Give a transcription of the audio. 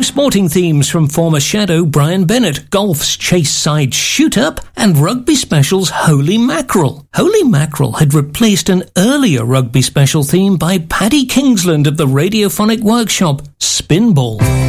sporting themes from former Shadow Brian Bennett, golf's Chase Side Shoot Up, and Rugby Special's Holy Mackerel. Holy Mackerel had replaced an earlier Rugby Special theme by Paddy Kingsland of the Radiophonic Workshop, Spinball.